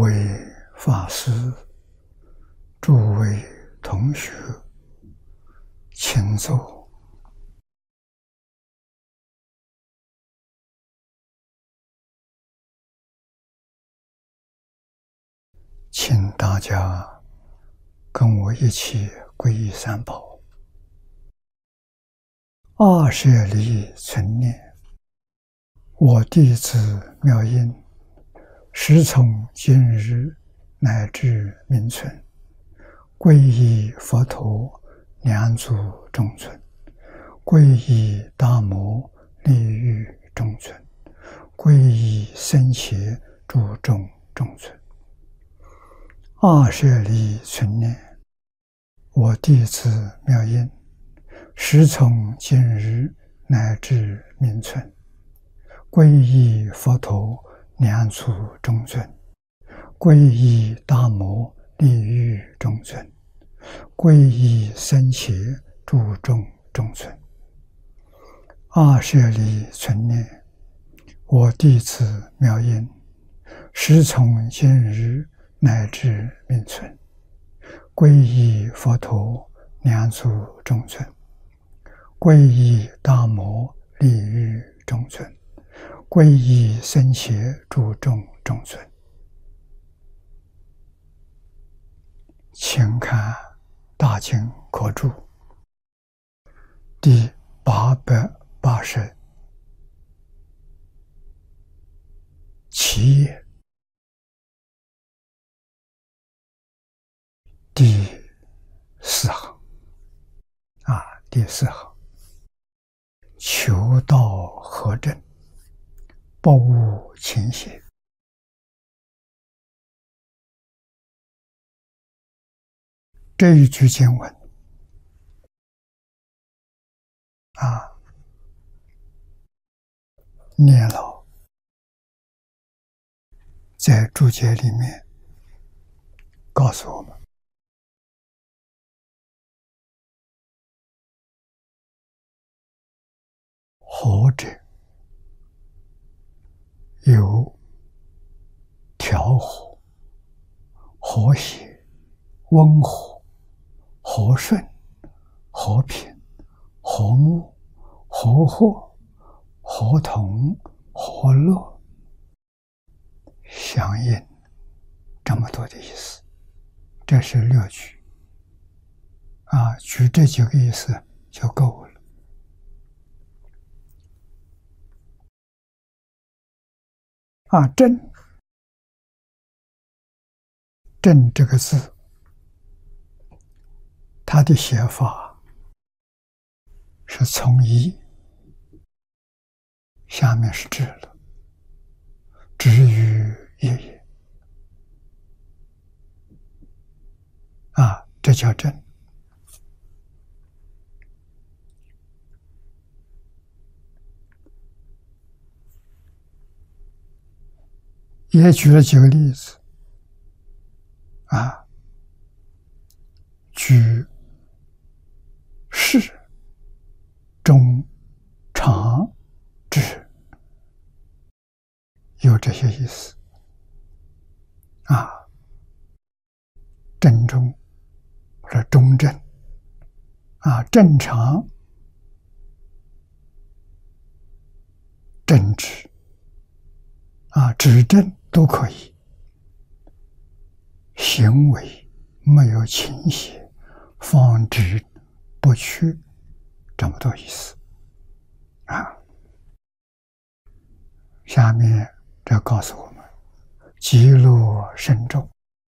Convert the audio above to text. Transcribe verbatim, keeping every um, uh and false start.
位法师、诸位同学，请坐。请大家跟我一起皈依三宝。二舍离存念，我弟子妙音，时从今日乃至明存，皈依佛陀，两足中尊；皈依大摩，利欲中尊；皈依僧伽，诸众中尊。二舍离存念，我弟子妙音，时从今日乃至明存，皈依佛陀，两足中尊；皈依大摩，利欲中尊；皈依僧伽，诸众中尊。二舍离存念，我弟子妙音，时从今日乃至明存，皈依佛陀，两足中尊；皈依大摩，利欲中尊；皈依僧伽，诸众中尊。请看大经科注第八百八十七页第四行啊，第四行，求道何正，不无倾斜。这一句经文啊，念老在注解里面告诉我们，和者有调和、和谐、温和、和顺、和平、和睦、和合、合同、和乐、相应，这么多的意思。这是六句啊，举这几个意思就够了。啊，正正这个字，它的写法是从一，下面是止了，止于业也。啊，这叫正。也举了几个例子啊，举事、中、长、止，有这些意思啊。正中或者中正啊，正常、正直啊，指正都可以。行为没有倾斜，方直不屈，这么多意思啊。下面这告诉我们，极乐深重，